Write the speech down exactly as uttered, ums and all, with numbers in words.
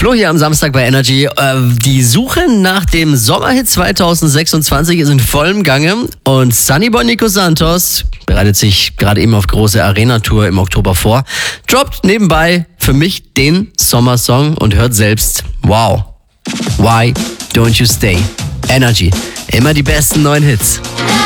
Flo hier am Samstag bei Energy. Äh, die Suche nach dem Sommerhit zwanzig sechsundzwanzig ist in vollem Gange und Sunnyboy Nico Santos bereitet sich gerade eben auf große Arena-Tour im Oktober vor. Droppt nebenbei für mich den Sommersong und hört selbst. Wow. Why don't you stay? Energy. Immer die besten neuen Hits.